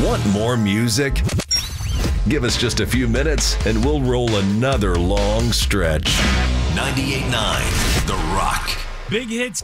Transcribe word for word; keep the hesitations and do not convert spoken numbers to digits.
Want more music? Give us just a few minutes and we'll roll another long stretch. ninety-eight point nine The Rock. Big hits